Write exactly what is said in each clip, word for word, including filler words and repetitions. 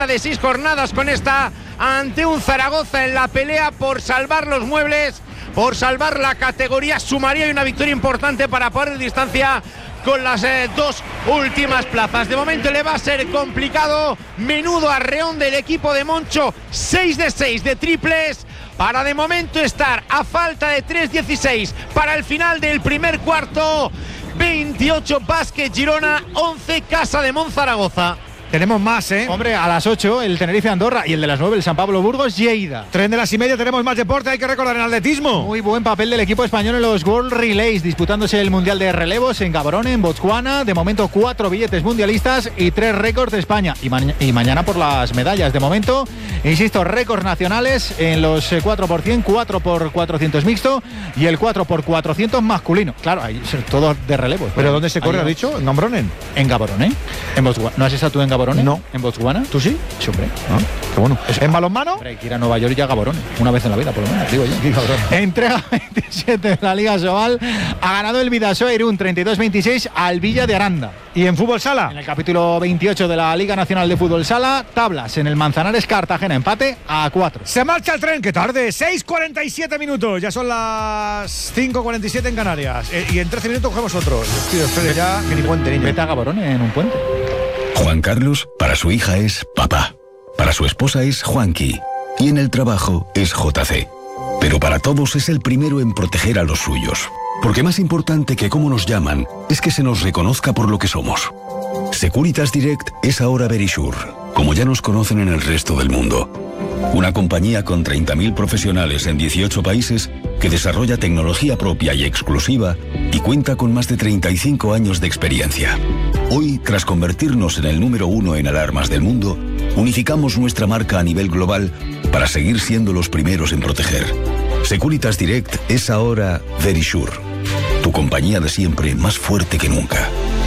de seis jornadas con esta ante un Zaragoza en la pelea por salvar los muebles, por salvar la categoría. Sumaría y una victoria importante para poner distancia con las eh, dos últimas plazas. De momento le va a ser complicado. Menudo arreón del equipo de Moncho, seis de seis de triples para de momento estar a falta de tres dieciséis para el final del primer cuarto. Veintiocho Básquet Girona, once Casa de Monzaragoza. Tenemos más, ¿eh? Hombre, a las ocho el Tenerife Andorra y el de las nueve el San Pablo Burgos Lleida. Tren de las y media, tenemos más deporte, hay que recordar en atletismo. Muy buen papel del equipo español en los World Relays, disputándose el Mundial de Relevos en Gaborone, en Botswana. De momento cuatro billetes mundialistas y tres récords de España. Y, ma- y mañana por las medallas. De momento, insisto, récords nacionales en los cuatro por cien, cuatro por cuatrocientos mixto y el cuatro por cuatrocientos masculino. Claro, ahí todos de relevos. ¿Pero dónde se corre, ahí, has dicho? ¿En Gaborone? En Gaborone. En Botswana. ¿No has estado tú en Gaborone? No. ¿En Botswana? ¿Tú sí? Sí, hombre. Ah, qué bueno. ¿En balonmano? Hay que ir a Nueva York y a Gaborone. Una vez en la vida, por lo menos, digo yo. Entrega veintisiete de la Liga Sobal. Ha ganado el Vidasoa Irún treinta y dos veintiséis al Villa de Aranda. ¿Y en fútbol sala? En el capítulo veintiocho de la Liga Nacional de Fútbol Sala, tablas en el Manzanares Cartagena, empate a cuatro. Se marcha el tren, qué tarde, seis cuarenta y siete minutos, ya son las cinco cuarenta y siete en Canarias. Eh, y en trece minutos cogemos otros. Tío, ustedes ya, que ni puente, niño. Vete a Gaborone en un puente. Juan Carlos, para su hija es papá. Para su esposa es Juanqui. Y en el trabajo es J C. Pero para todos es el primero en proteger a los suyos. Porque más importante que cómo nos llaman es que se nos reconozca por lo que somos. Securitas Direct es ahora Verisure, como ya nos conocen en el resto del mundo. Una compañía con treinta mil profesionales en dieciocho países que desarrolla tecnología propia y exclusiva y cuenta con más de treinta y cinco años de experiencia. Hoy, tras convertirnos en el número uno en alarmas del mundo, unificamos nuestra marca a nivel global para seguir siendo los primeros en proteger. Securitas Direct es ahora Verisure, tu compañía de siempre más fuerte que nunca.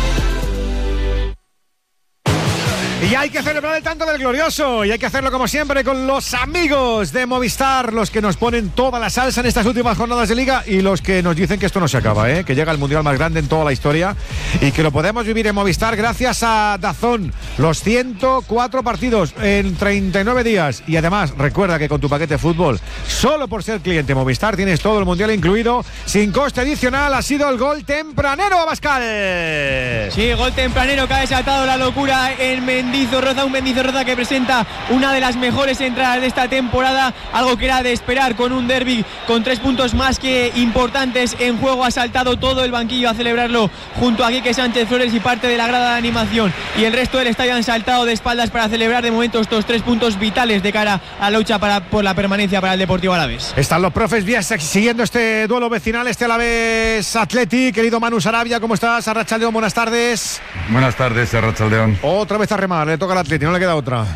Y hay que celebrar el tanto del glorioso. Y hay que hacerlo como siempre con los amigos de Movistar, los que nos ponen toda la salsa en estas últimas jornadas de Liga y los que nos dicen que esto no se acaba, ¿eh? Que llega el mundial más grande en toda la historia y que lo podemos vivir en Movistar gracias a DAZN. Los ciento cuatro partidos en treinta y nueve días. Y además, recuerda que con tu paquete fútbol, solo por ser cliente Movistar, tienes todo el mundial incluido, sin coste adicional. Ha sido el gol tempranero, Abascal. Sí, gol tempranero que ha desatado la locura en Mendizorroza, un Mendizorroza que presenta una de las mejores entradas de esta temporada, algo que era de esperar con un derbi con tres puntos más que importantes en juego. Ha saltado todo el banquillo a celebrarlo junto a Quique Sánchez Flores y parte de la grada de animación, y el resto del estadio han saltado de espaldas para celebrar de momento estos tres puntos vitales de cara a la lucha para, por la permanencia para el Deportivo Alavés. Están los profes vías siguiendo este duelo vecinal, este Alavés Atleti. Querido Manu Sarabia, ¿cómo estás? Arratsaldeón, buenas tardes. Buenas tardes, Arratsaldeón. Otra vez a remar, le toca al Atleti, no le queda otra.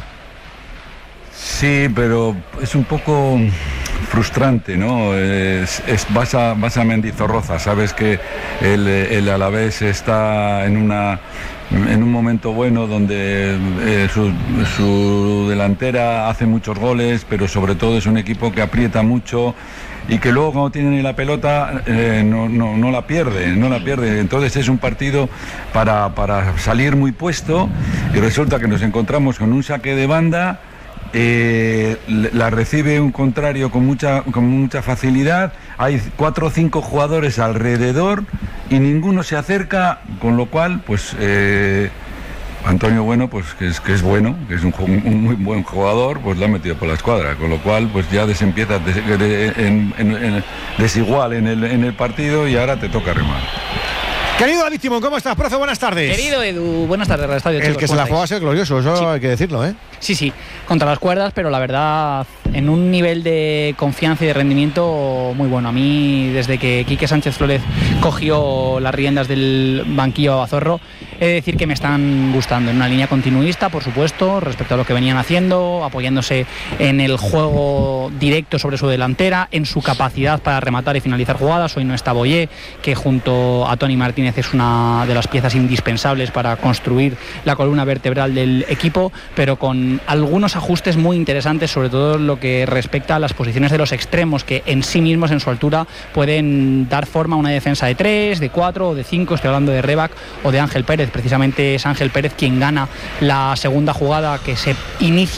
Sí, pero es un poco frustrante, ¿no? Es, es, vas, a, vas a Mendizorroza, sabes que el, el Alavés está en una... en un momento bueno donde eh, su, su delantera hace muchos goles, pero sobre todo es un equipo que aprieta mucho y que luego cuando tienen la pelota eh, no, no, no la pierde, no la pierde. Entonces es un partido para, para salir muy puesto, y resulta que nos encontramos con un saque de banda. Eh, la recibe un contrario con mucha, con mucha facilidad, hay cuatro o cinco jugadores alrededor y ninguno se acerca, con lo cual pues eh, Antonio Bueno, pues que es, que es bueno, que es un, un muy buen jugador, pues la ha metido por la escuadra, con lo cual pues ya desempieza des, de, en, en, en, desigual en el, en el partido, y ahora te toca remar. Querido David Timón, ¿cómo estás, profe? Buenas tardes. Querido Edu, buenas tardes, Estadio. El chicos, que se la juega a ser glorioso, eso sí. Hay que decirlo, ¿eh? Sí, sí, contra las cuerdas, pero la verdad, en un nivel de confianza y de rendimiento muy bueno. A mí, desde que Quique Sánchez Flores cogió las riendas del banquillo a Bazorro, he de decir que me están gustando. En una línea continuista, por supuesto, respecto a lo que venían haciendo, apoyándose en el juego directo sobre su delantera, en su capacidad para rematar y finalizar jugadas. Hoy no está Boyé, que junto a Toni Martínez es una de las piezas indispensables para construir la columna vertebral del equipo, pero con algunos ajustes muy interesantes, sobre todo lo que respecta a las posiciones de los extremos, que en sí mismos, en su altura, pueden dar forma a una defensa de tres, de cuatro o de cinco. Estoy hablando de Rebac o de Ángel Pérez. Pérez. Precisamente es Ángel Pérez quien gana la segunda jugada, que se inicia